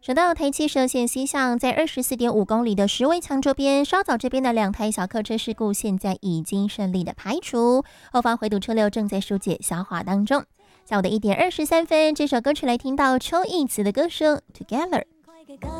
说到台七蛇线西向，在24.5公里的石围墙周边，稍早这边的2台小客车事故，现在已经顺利的排除，后方回堵车流正在疏解消化当中。下午的1点23分，这首歌曲来听到邱义慈的歌声《Together》。